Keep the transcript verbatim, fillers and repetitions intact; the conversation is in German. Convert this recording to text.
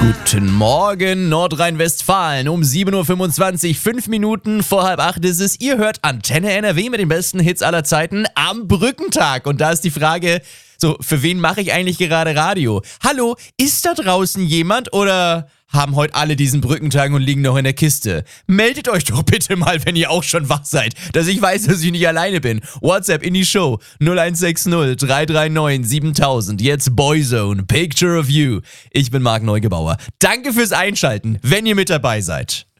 Guten Morgen, Nordrhein-Westfalen. Um sieben Uhr fünfundzwanzig, fünf Minuten vor halb acht ist es. Ihr hört Antenne N R W mit den besten Hits aller Zeiten am Brückentag. Und da ist die Frage, so, für wen mache ich eigentlich gerade Radio? Hallo, ist da draußen jemand oder haben heute alle diesen Brückentag und liegen noch in der Kiste? Meldet euch doch bitte mal, wenn ihr auch schon wach seid, dass ich weiß, dass ich nicht alleine bin. WhatsApp in die Show null eins sechs null, drei drei neun, siebentausend. Jetzt Boyzone, Picture of You. Ich bin Marc Neugebauer. Danke fürs Einschalten, wenn ihr mit dabei seid.